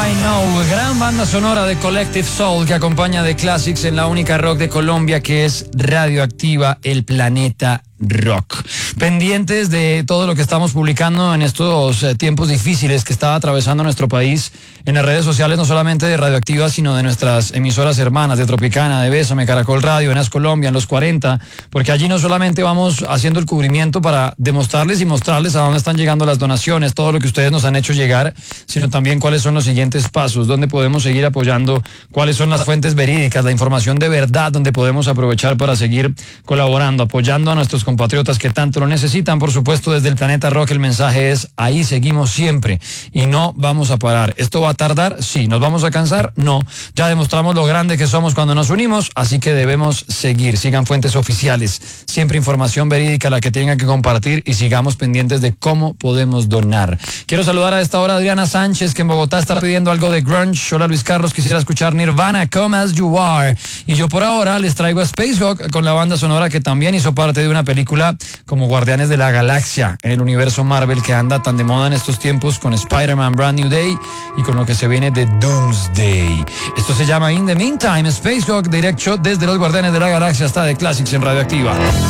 I Know, gran banda sonora de Collective Soul que acompaña The Classics en la única rock de Colombia que es Radioactiva, el planeta rock. Pendientes de todo lo que estamos publicando en estos tiempos difíciles que está atravesando nuestro país en las redes sociales, no solamente de Radioactiva, sino de nuestras emisoras hermanas, de Tropicana, de Bésame, Caracol Radio, en As Colombia, en Los 40, porque allí no solamente vamos haciendo el cubrimiento para demostrarles y mostrarles a dónde están llegando las donaciones, todo lo que ustedes nos han hecho llegar, sino también cuáles son los siguientes pasos, dónde podemos seguir apoyando, cuáles son las fuentes verídicas, la información de verdad, donde podemos aprovechar para seguir colaborando, apoyando a nuestros compatriotas que tanto lo necesitan. Por supuesto, desde el planeta rock el mensaje es: ahí seguimos siempre y no vamos a parar. ¿Esto va a tardar? Sí. ¿Nos vamos a cansar? No. Ya demostramos lo grande que somos cuando nos unimos, así que debemos seguir. Sigan fuentes oficiales, siempre información verídica la que tengan que compartir, y sigamos pendientes de cómo podemos donar. Quiero saludar a esta hora a Adriana Sánchez, que en Bogotá está pidiendo algo de grunge. Hola Luis Carlos, quisiera escuchar Nirvana, Come As You Are. Y yo por ahora les traigo a Spacehawk con la banda sonora que también hizo parte de una película como Guardianes de la Galaxia en el universo Marvel, que anda tan de moda en estos tiempos con Spider-Man Brand New Day y con lo que se viene de Doomsday. Esto se llama In the Meantime, Spacehawk, directo desde los Guardianes de la Galaxia hasta The Classics en Radioactiva.